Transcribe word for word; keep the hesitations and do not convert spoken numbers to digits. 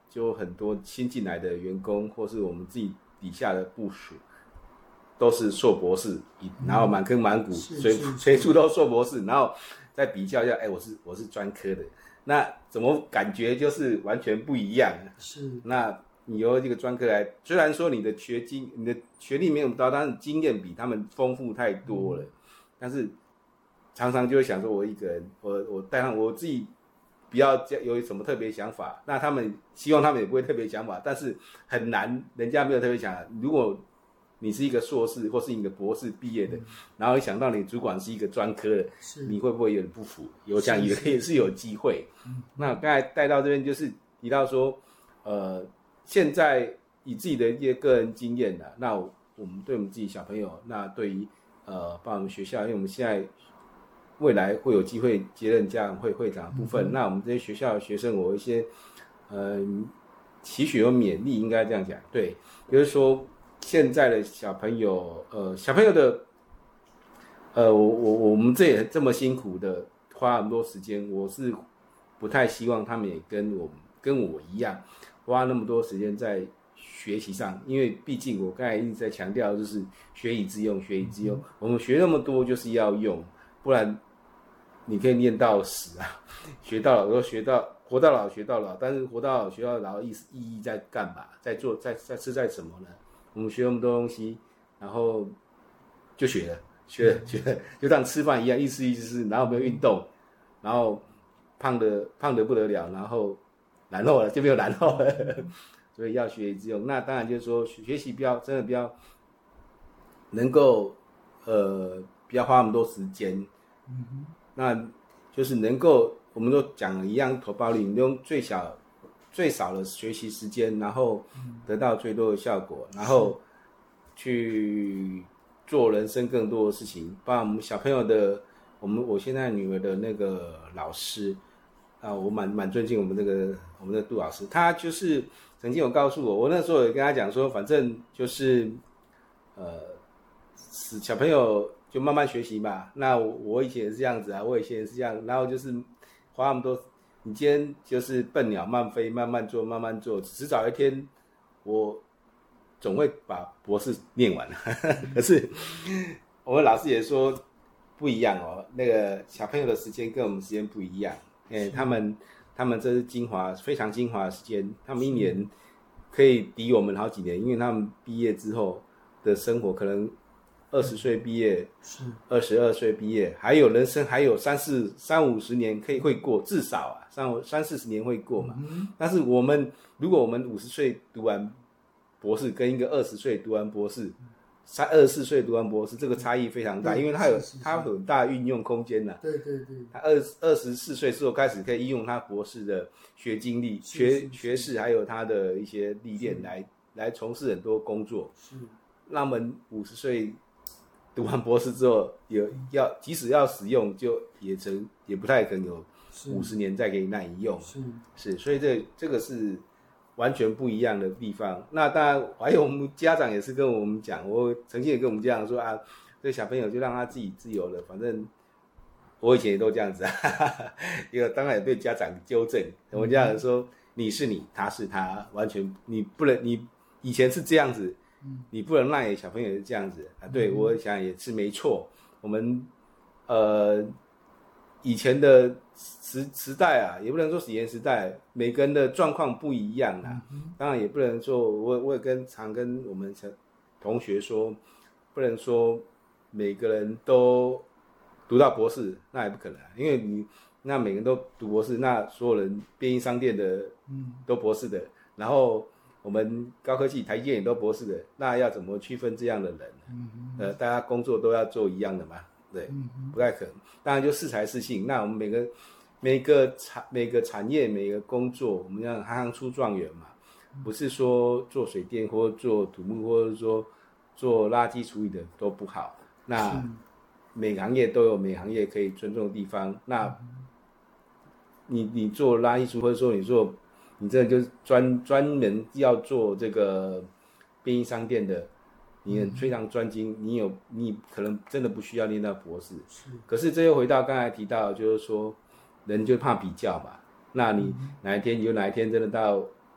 就很多新进来的员工，或是我们自己底下的部属，都是硕博士，然后满坑满谷，随随处都硕博士，然后再比较一下，哎，我是我是专科的，那怎么感觉就是完全不一样？ 是， 那你由这个专科来，虽然说你的学经、你的学历没有高，但是经验比他们丰富太多了，嗯、但是常常就会想说，我一个人，我我带上我自己。不要有什么特别想法，那他们希望他们也不会特别想法，但是很难，人家没有特别想法。如果你是一个硕士或是一个博士毕业的，嗯、然后想到你主管是一个专科的，你会不会有点不服？有这样也也是有机会。那刚才带到这边就是提到说，呃，现在以自己的一些个人经验呢，那我们对我们自己小朋友，那对于呃，包括我们学校，因为我们现在。未来会有机会接任家长会会长的部分，嗯、那我们这些学校的学生，我有一些，嗯、呃，期许和勉励，应该这样讲，对，就是说现在的小朋友，呃，小朋友的，呃，我我我们这也这么辛苦的花很多时间，我是不太希望他们也跟我跟我一样花那么多时间在学习上，因为毕竟我刚才一直在强调，就是学以致用，学以致用，嗯、我们学那么多就是要用，不然。你可以念到死啊，学到老，学到活到老学到老，但是活到老学到老意意义在干嘛？在做在在是在什么呢？我们学那么多东西，然后就学了，学了学了，就像吃饭一样，一吃一吃，然后没有运动，然后胖的胖的不得了，然后然后了就没有然后了，所以要学以致用。那当然就是说学习不要真的不要能够呃不要花那么多时间。嗯哼，那就是能够，我们都讲一样投报率，你用最小、最少的学习时间，然后得到最多的效果，然后去做人生更多的事情。把我们小朋友的，我们我现在女儿的那个老师啊，我蛮蛮尊敬我们这个我们的杜老师，他就是曾经有告诉我，我那时候有跟他讲说，反正就是呃，小朋友。就慢慢学习吧。那 我, 我以前也是这样子啊，我以前也是这样，然后就是花那么多，你今天就是笨鸟慢飞，慢慢做，慢慢做，迟早一天我总会把博士念完。可是我们老师也说不一样哦，那个小朋友的时间跟我们时间不一样，哎，他们他们这是精华非常精华的时间，他们一年可以抵我们好几年，因为他们毕业之后的生活可能。二十岁毕业，是二十二岁毕业，还有人生还有三四三五十年可以会过，至少啊三三四十年会过嘛。嗯、但是我们如果我们五十岁读完博士，跟一个二十岁读完博士，三二十四岁读完博士，这个差异非常大，因为它有它有很大的运用空间呐、啊。 对对对， 他二二十四岁之后开始可以应用他博士的学经历、学学士，还有他的一些历练来来从事很多工作。是，那我们五十岁。读完博士之后，有要即使要使用，就也成也不太可能有五十年再给你那一用，是是，所以这这个是完全不一样的地方。那当然，还有我们家长也是跟我们讲，我曾经也跟我们家长说啊，这小朋友就让他自己自由了，反正我以前也都这样子啊，因为当然也被家长纠正，我们家长说你是你，他是他，完全你不能，你以前是这样子。你不能赖小朋友是这样子啊？对，我想也是没错。我们呃以前的时时代啊，也不能说以前时代，每个人的状况不一样啦。当然也不能说，我我也跟常跟我们同学说，不能说每个人都读到博士，那也不可能、啊，因为你那每个人都读博士，那所有人便利商店的都博士的，然后。我们高科技台积电也都博士的，那要怎么区分这样的人？嗯、呃，大家工作都要做一样的嘛？对，嗯、不太可能。当然就适才适性。那我们每个每个产每个产业每个工作，我们要行行出状元嘛，不是说做水电或做土木或者说做垃圾处理的都不好。那每个行业都有每个行业可以尊重的地方。那你你做垃圾处理，或者说你做。你这就是专专门要做这个便利商店的，你很非常专精，你有你可能真的不需要念到博士。是，可是这又回到刚才提到，就是说人就怕比较嘛。那你哪一天有哪一天真的到